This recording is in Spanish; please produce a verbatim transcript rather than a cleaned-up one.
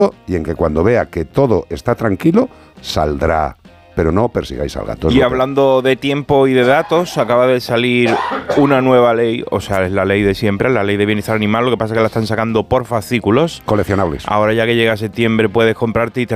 y en que cuando vea que todo está tranquilo, saldrá. Pero no persigáis al gato. Y hablando de tiempo y de datos, acaba de salir una nueva ley, o sea, es la ley de siempre, la ley de bienestar animal, lo que pasa es que la están sacando por fascículos. Coleccionables. Ahora ya que llega septiembre puedes comprarte y te